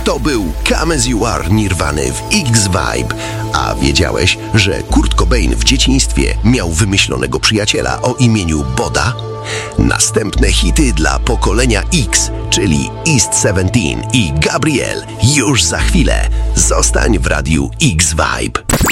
To był Come As You Are Nirwany w X-Vibe. A wiedziałeś, że Kurt Cobain w dzieciństwie miał wymyślonego przyjaciela o imieniu Boda? Następne hity dla pokolenia X, czyli East 17 i Gabrielle, już za chwilę. Zostań w radiu X-Vibe.